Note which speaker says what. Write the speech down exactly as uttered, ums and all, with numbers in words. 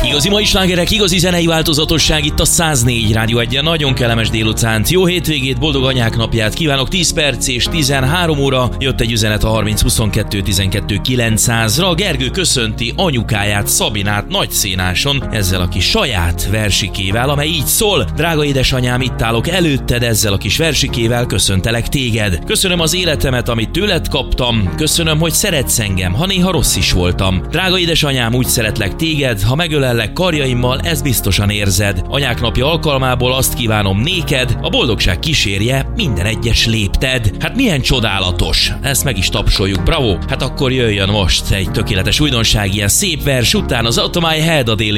Speaker 1: Igazi mai slágerek, igazi zenei változatosság itt a száz négy Rádió egyen. Nagyon kellemes délutánt, jó hétvégét, boldog anyák napját kívánok. Tíz perc és tizenhárom óra. Jött egy üzenet a harminc huszonkettő tizenkettő kilencszázra. Gergő köszönti anyukáját, Szabinát Nagyszénáson ezzel a kis saját versikével, amely így szól: drága édesanyám, itt állok előtted ezzel a kis versikével, köszöntelek téged. Köszönöm az életemet, amit tőled kaptam. Köszönöm, hogy szeretsz engem, ha néha rossz is voltam. Drága édesanyám, úgy szeretlek téged, ha megölellek karjaimmal, ezt biztosan érzed. Anyák napja alkalmából azt kívánom néked, a boldogság kísérje minden egyes lépted. Hát milyen csodálatos! Ezt meg is tapsoljuk, bravo! Hát akkor jöjjön most egy tökéletes újdonság, ilyen szép vers után az Out of My Head a déli